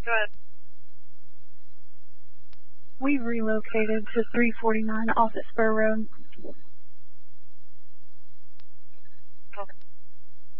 Go ahead. We've relocated to 349 Office Spur Road. Okay.